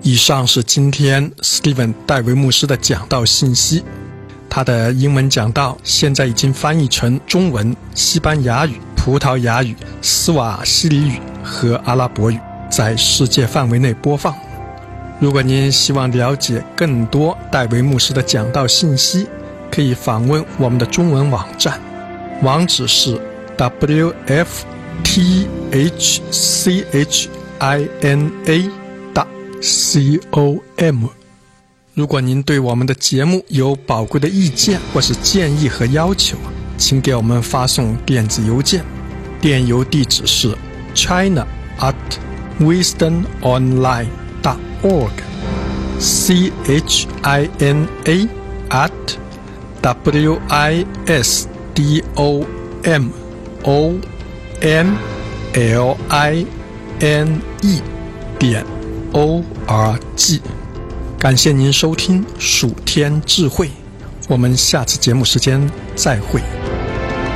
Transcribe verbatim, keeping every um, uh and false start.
以上是今天 Steven 戴维牧师的讲道信息。他的英文讲道现在已经翻译成中文、西班牙语、葡萄牙语、斯瓦希里语和阿拉伯语，在世界范围内播放。如果您希望了解更多戴维牧师的讲道信息，可以访问我们的中文网站，网址是 w f t h c h i n a 点 com。如果您对我们的节目有宝贵的意见或是建议和要求，请给我们发送电子邮件，电邮地址是 china at wisdomonline dot org c h i n a at w i s d o m o n l i n e 点 o r g。感谢您收听蜀天智慧，我们下次节目时间再会。